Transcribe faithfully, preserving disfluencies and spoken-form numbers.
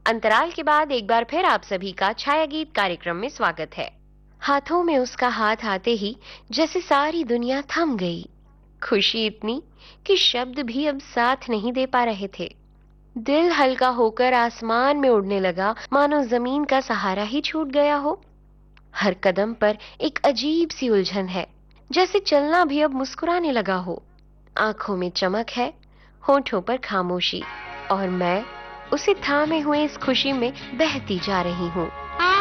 अंतराल के बाद एक बार फिर आप सभी का छाया गीत कार्यक्रम में स्वागत है। हाथों में उसका हाथ आते ही जैसे सारी दुनिया थम गई। खुशी इतनी कि शब्द भी अब साथ नहीं दे पा रहे थे। दिल हल्का होकर आसमान में उड़ने लगा, मानो जमीन का सहारा ही छूट गया हो। हर कदम पर एक अजीब सी उलझन है, जैसे चलना भी अब मुस्कुराने लगा हो। आंखों में चमक है, होठों पर खामोशी, और मैं उसे थामे हुए इस खुशी में बहती जा रही हूँ।